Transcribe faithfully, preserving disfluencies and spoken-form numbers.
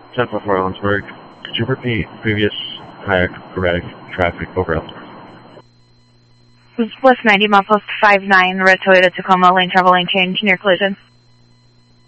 ten four four Ellensburg. Could you repeat previous kayak erratic traffic over Ellensburg? West ninety, milepost five nine, red Toyota Tacoma, lane travel lane change, near collision.